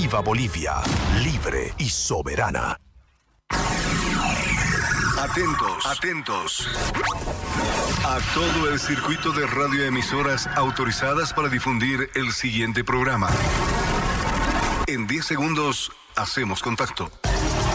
Viva Bolivia, libre y soberana. Atentos, atentos. A todo el circuito de radioemisoras autorizadas para difundir el siguiente programa. En 10 segundos hacemos contacto.